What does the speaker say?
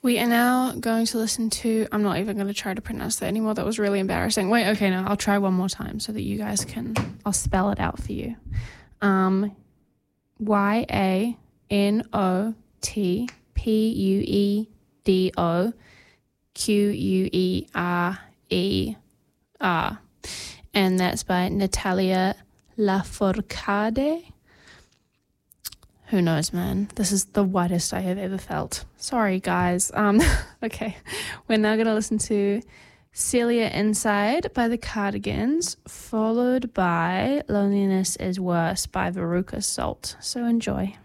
We are now going to listen to, I'm not even going to try to pronounce that anymore. That was really embarrassing. Wait, okay, no, I'll try one more time so that you guys can, I'll spell it out for you. YANOTPUEDOQUERER. And that's by Natalia Lafourcade. Who knows, man? This is the whitest I have ever felt. Sorry, guys. Okay, we're now going to listen to Celia Inside by the Cardigans, followed by Loneliness is Worse by Veruca Salt. So enjoy.